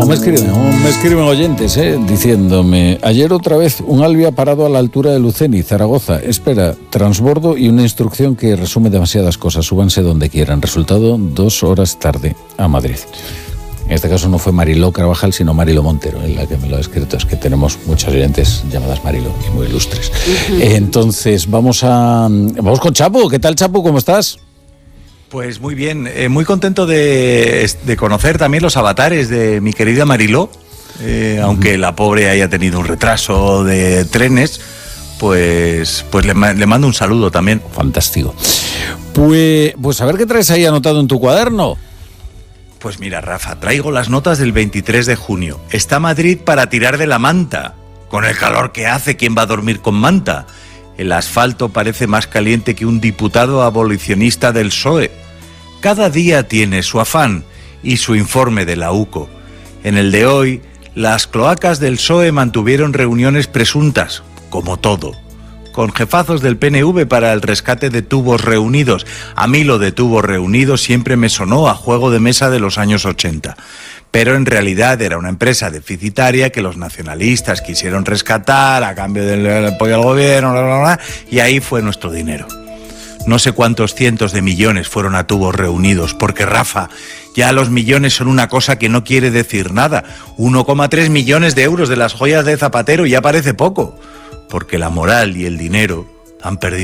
me escriben oyentes, diciéndome: ayer otra vez un Alvia ha parado a la altura de Luceni, Zaragoza. Espera, transbordo y una instrucción que resume demasiadas cosas. Súbanse donde quieran. Resultado, 2 horas tarde a Madrid. En este caso no fue Mariló Carvajal, sino Marilo Montero, en la que me lo ha escrito. Es que tenemos muchos oyentes llamadas Marilo y muy ilustres. Entonces, vamos con Chapu. ¿Qué tal, Chapu? ¿Cómo estás? Pues muy bien, muy contento de conocer también los avatares de mi querida Mariló, aunque la pobre haya tenido un retraso de trenes, pues le mando un saludo también. Fantástico. Pues a ver qué traes ahí anotado en tu cuaderno. Pues mira, Rafa, traigo las notas del 23 de junio. Está Madrid para tirar de la manta. Con el calor que hace, ¿quién va a dormir con manta? El asfalto parece más caliente que un diputado abolicionista del PSOE. Cada día tiene su afán y su informe de la UCO. En el de hoy, las cloacas del PSOE mantuvieron reuniones presuntas, como todo, con jefazos del PNV para el rescate de tubos reunidos. A mí lo de tubos reunidos siempre me sonó a juego de mesa de los años 80. Pero en realidad era una empresa deficitaria que los nacionalistas quisieron rescatar a cambio del apoyo al gobierno, bla, bla, bla, y ahí fue nuestro dinero. No sé cuántos cientos de millones fueron a tubos reunidos, porque, Rafa, ya los millones son una cosa que no quiere decir nada. 1,3 millones de euros de las joyas de Zapatero ya parece poco, porque la moral y el dinero han perdido